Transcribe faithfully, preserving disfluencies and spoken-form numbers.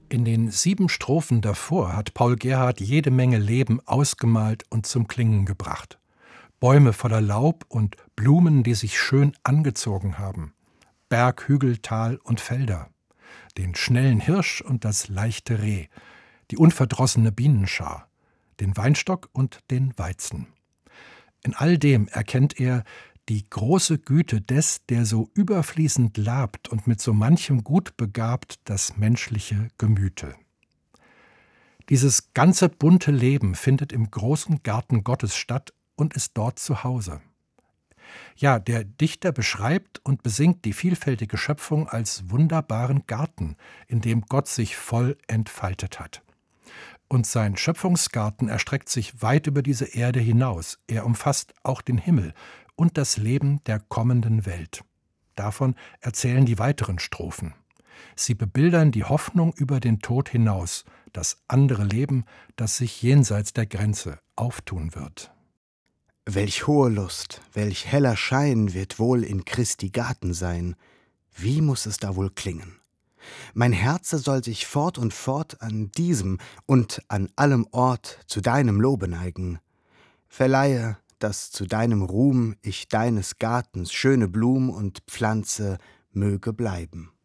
In den sieben Strophen davor hat Paul Gerhardt jede Menge Leben ausgemalt und zum Klingen gebracht. Bäume voller Laub und Blumen, die sich schön angezogen haben. Berg, Hügel, Tal und Felder. Den schnellen Hirsch und das leichte Reh. Die unverdrossene Bienenschar. Den Weinstock und den Weizen. In all dem erkennt er die große Güte des, der so überfließend labt und mit so manchem Gut begabt das menschliche Gemüte. Dieses ganze bunte Leben findet im großen Garten Gottes statt und ist dort zu Hause. Ja, der Dichter beschreibt und besingt die vielfältige Schöpfung als wunderbaren Garten, in dem Gott sich voll entfaltet hat. Und sein Schöpfungsgarten erstreckt sich weit über diese Erde hinaus. Er umfasst auch den Himmel und das Leben der kommenden Welt. Davon erzählen die weiteren Strophen. Sie bebildern die Hoffnung über den Tod hinaus, das andere Leben, das sich jenseits der Grenze auftun wird. Welch hohe Lust, welch heller Schein wird wohl in Christi Garten sein. Wie muß es da wohl klingen? Mein Herze soll sich fort und fort an diesem und an allem Ort zu deinem Lobe neigen. Verleihe, dass zu deinem Ruhm ich deines Gartens schöne Blum und Pflanze möge bleiben.